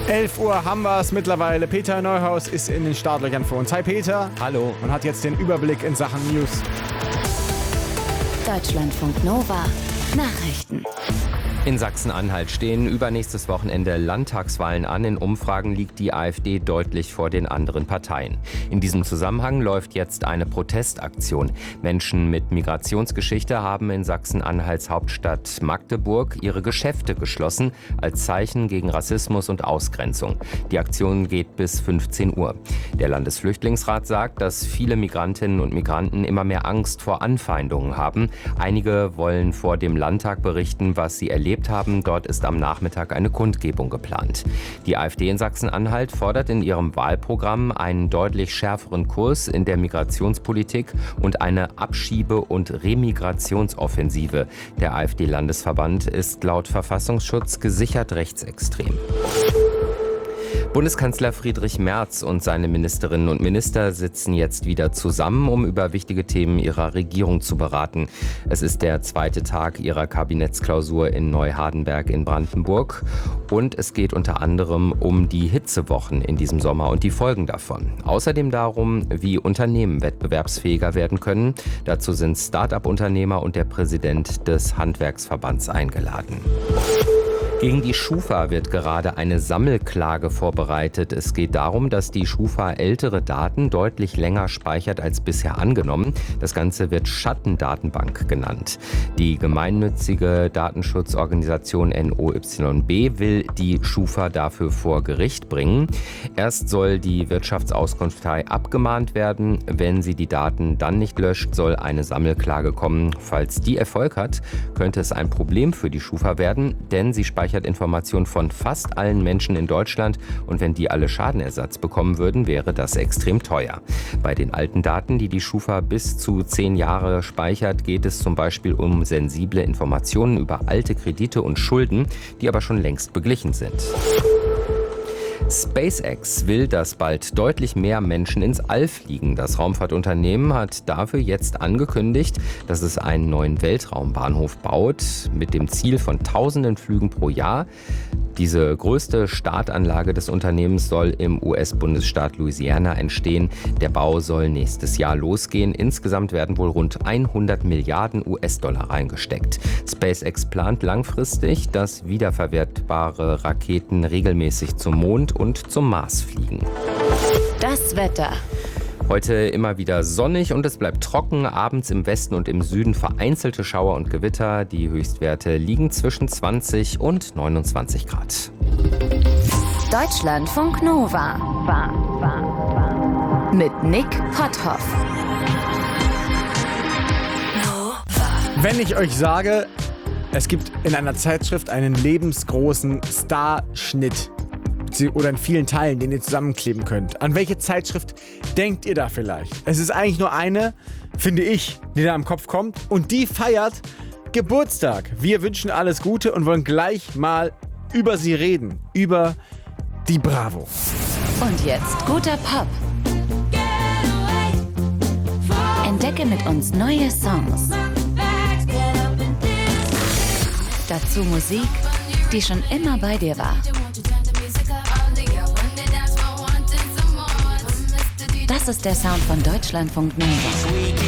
11 Uhr haben wir es mittlerweile. Peter Neuhaus ist in den Startlöchern für uns. Hi Peter. Hallo. Und hat jetzt den Überblick in Sachen News. Deutschlandfunk Nova. Nachrichten. In Sachsen-Anhalt stehen übernächstes Wochenende Landtagswahlen an. In Umfragen liegt die AfD deutlich vor den anderen Parteien. In diesem Zusammenhang läuft jetzt eine Protestaktion. Menschen mit Migrationsgeschichte haben in Sachsen-Anhalts Hauptstadt Magdeburg ihre Geschäfte geschlossen, als Zeichen gegen Rassismus und Ausgrenzung. Die Aktion geht bis 15 Uhr. Der Landesflüchtlingsrat sagt, dass viele Migrantinnen und Migranten immer mehr Angst vor Anfeindungen haben. Einige wollen vor dem Landtag berichten, was sie erlebt haben. Dort ist am Nachmittag eine Kundgebung geplant. Die AfD in Sachsen-Anhalt fordert in ihrem Wahlprogramm einen deutlich schärferen Kurs in der Migrationspolitik und eine Abschiebe- und Remigrationsoffensive. Der AfD-Landesverband ist laut Verfassungsschutz gesichert rechtsextrem. Bundeskanzler Friedrich Merz und seine Ministerinnen und Minister sitzen jetzt wieder zusammen, um über wichtige Themen ihrer Regierung zu beraten. Es ist der zweite Tag ihrer Kabinettsklausur in Neuhardenberg in Brandenburg und es geht unter anderem um die Hitzewochen in diesem Sommer und die Folgen davon. Außerdem darum, wie Unternehmen wettbewerbsfähiger werden können. Dazu sind Start-up-Unternehmer und der Präsident des Handwerksverbands eingeladen. Gegen die Schufa wird gerade eine Sammelklage vorbereitet. Es geht darum, dass die Schufa ältere Daten deutlich länger speichert als bisher angenommen. Das Ganze wird Schattendatenbank genannt. Die gemeinnützige Datenschutzorganisation NOYB will die Schufa dafür vor Gericht bringen. Erst soll die Wirtschaftsauskunftei abgemahnt werden. Wenn sie die Daten dann nicht löscht, soll eine Sammelklage kommen. Falls die Erfolg hat, könnte es ein Problem für die Schufa werden, denn sie speichert Informationen von fast allen Menschen in Deutschland und wenn die alle Schadenersatz bekommen würden, wäre das extrem teuer. Bei den alten Daten, die die Schufa bis zu 10 Jahre speichert, geht es zum Beispiel um sensible Informationen über alte Kredite und Schulden, die aber schon längst beglichen sind. SpaceX will, dass bald deutlich mehr Menschen ins All fliegen. Das Raumfahrtunternehmen hat dafür jetzt angekündigt, dass es einen neuen Weltraumbahnhof baut, mit dem Ziel von tausenden Flügen pro Jahr. Diese größte Startanlage des Unternehmens soll im US-Bundesstaat Louisiana entstehen. Der Bau soll nächstes Jahr losgehen. Insgesamt werden wohl rund 100 Milliarden US-Dollar reingesteckt. SpaceX plant langfristig, dass wiederverwertbare Raketen regelmäßig zum Mond und zum Mars fliegen. Das Wetter. Heute immer wieder sonnig und es bleibt trocken. Abends im Westen und im Süden vereinzelte Schauer und Gewitter. Die Höchstwerte liegen zwischen 20 und 29 Grad. Deutschlandfunk Nova. Mit Nick Potthoff. Wenn ich euch sage, es gibt in einer Zeitschrift einen lebensgroßen Starschnitt oder in vielen Teilen, den ihr zusammenkleben könnt. An welche Zeitschrift denkt ihr da vielleicht? Es ist eigentlich nur eine, finde ich, die da im Kopf kommt und die feiert Geburtstag. Wir wünschen alles Gute und wollen gleich mal über sie reden, über die Bravo. Und jetzt guter Pop. Entdecke mit uns neue Songs. Dazu Musik, die schon immer bei dir war. Das ist der Sound von Deutschlandfunk Nova.